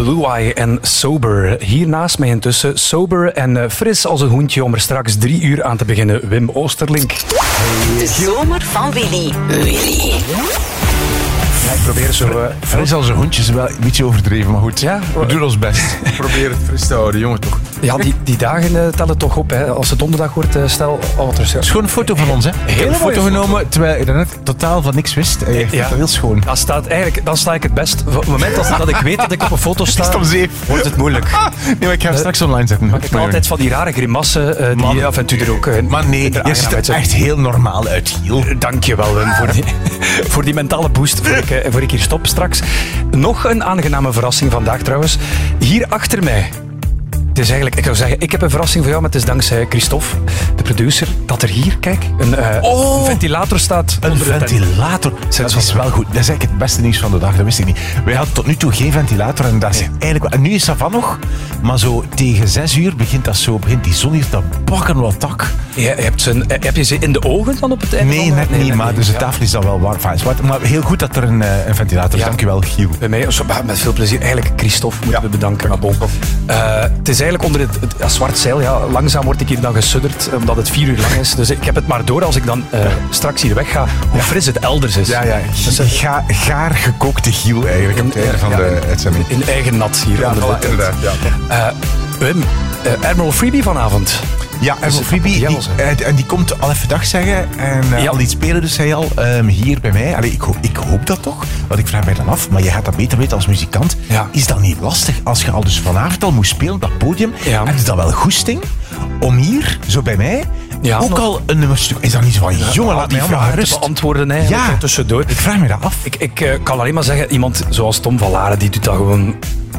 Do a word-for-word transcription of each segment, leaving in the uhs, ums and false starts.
Blue Eye en Sober. Hier naast mij intussen Sober en uh, fris als een hoentje om er straks drie uur aan te beginnen. Wim Oosterlink. De zomer van Willy. Willy. Ja, ik probeer zo... Uh, fris als een hoentje is wel een beetje overdreven, maar goed. Ja, we doen ons best. Probeer het fris te houden, jongen toch. Ja, die, die dagen uh, tellen toch op. Hè. Als het donderdag wordt, uh, stel... Oh, er is het is gewoon een foto van ons, hè. Ik heb een foto genomen, foto. terwijl ik daarnet totaal van niks wist. Uh, ik ja. dat heel schoon. Dat staat eigenlijk, dan sta ik het best. Op het moment dat, dat ik weet dat ik op een foto sta, wordt het moeilijk. Nee, maar ik ga hem uh, straks online zetten. Ik heb altijd van die rare grimassen uh, die man. af en toe er ook... Uh, maar nee, je ziet er echt heel normaal uit, Giel. Dank je wel, Wim, voor die, voor die mentale boost, voor ik, uh, voor ik hier stop straks. Nog een aangename verrassing vandaag trouwens. Hier achter mij. Het is eigenlijk, ik zou zeggen, ik heb een verrassing voor jou, maar het is dankzij Christophe, de producer, dat er hier, kijk, een, uh, oh, een ventilator staat. Een ventilator? Dat is wel goed. Dat is eigenlijk het beste nieuws van de dag, dat wist ik niet. Wij hadden tot nu toe geen ventilator en dat is nee. eigenlijk... En nu is dat van nog, maar zo tegen zes uur begint dat zo, begint die zon hier te bakken wat tak. Ja, heb, ze een, heb je ze in de ogen dan op het einde? Nee, net nee, niet, maar dus de tafel is dan wel warm. Maar heel goed dat er een, een ventilator is. Ja. Dank je wel, Giel. Bij mij, met veel plezier. Eigenlijk, Christophe, moeten ja. we bedanken. Uh, het is eigenlijk onder het, het ja, zwart zeil. Ja, langzaam word ik hier dan gesudderd, omdat het vier uur lang is. Dus ik heb het maar door als ik dan uh, straks hier wegga, hoe ja. fris het elders is. Ja, ja. Dus, uh, Ga, gaar gekookte Giel eigenlijk in, op het einde van ja, de uitzending. In eigen nat hier ja, onder voilà, de tent. Ja. Uh, Wim, uh, Admiral Freebie vanavond. Ja, Admiral Freebie, die, uh, en die komt al even dag zeggen en uh, ja. al iets spelen dus hij al um, hier bij mij. Allee, ik, ho- ik hoop dat toch, want ik vraag mij dan af, maar je gaat dat beter weten als muzikant. Ja. Is dat niet lastig als je al dus vanavond al moet spelen op dat podium? Ja. En is dat wel goesting om hier, zo bij mij, ja, ook nog... al een nummerstuk... Is dat niet zo van, ja, jongen, laat die vraag rust. Beantwoorden eigenlijk ja. tussendoor. Ik vraag me dat af. Ik, ik uh, kan alleen maar zeggen, iemand zoals Tom van Laren, die doet dat gewoon...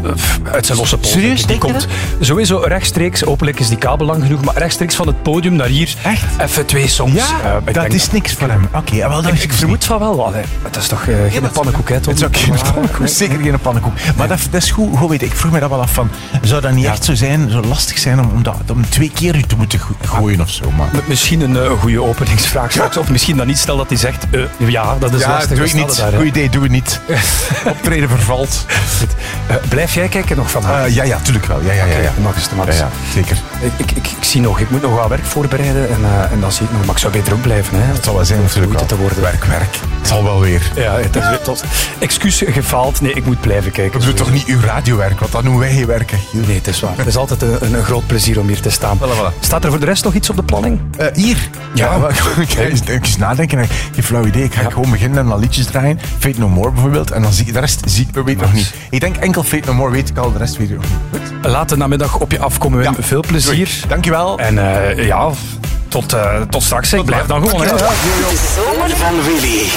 uit zijn losse poot. Serieus? Die komt sowieso rechtstreeks, hopelijk is die kabel lang genoeg, maar rechtstreeks van het podium naar hier. Echt? Even twee songs. Ja, uh, dat is niks voor hem. Oké, okay, wel, dat ik, ik vermoed van wel. Allee, het is toch uh, geen ja, pannenkoek, hè, Tom? Het is ook geen pannenkoek, zeker geen pannenkoek. Maar dat, dat is goed, goed weten. Ik vroeg me dat wel af van, zou dat niet ja. echt zo zijn, zo lastig zijn om, om, dat, om twee keer te moeten gooien ja. of zo? Maar. Misschien een uh, goede openingsvraag straks, of misschien dan niet, stel dat hij zegt, uh, ja, dat is ja, lastig. Doe ik niet. Goed idee, doe het niet. Optreden vervalt. Uh, blijf jij kijken nog van Uh, ja, ja, tuurlijk wel. Ja, ja, ja, ja. Mag eens te max. Ja, ja, zeker. Ik, ik, ik, ik zie nog, ik moet nog wat werk voorbereiden en, uh, en dan zie ik nog, maar ik zou beter ook blijven. Hè. Het zal wel zijn natuurlijk wel. Te worden. Werk, werk. Het zal wel weer. Ja, het is weer tot. Excuus gefaald. Nee, ik moet blijven kijken. Dat doet toch niet uw radiowerk, want dat noemen wij geen werk. Hier. Nee, het is waar. Het is altijd een, een groot plezier om hier te staan. Voilà, voilà. Staat er voor de rest nog iets op de planning? Uh, hier? Ja. ja ik ga eens, eens nadenken. Ik heb een flauw idee. Ik ga ja. gewoon beginnen en dan liedjes draaien. Fate No More bijvoorbeeld. En dan zie ik de rest zie ik, weet ik nog niet. Ik denk enkel Fate No More weet ik al, de rest weet ik nog niet. Goed. Laat de namiddag op je afkomen. Ja. Veel plezier. Dankjewel. En uh, ja, tot, uh, tot straks. Ik blijf dan gewoon. De zomer van Willy.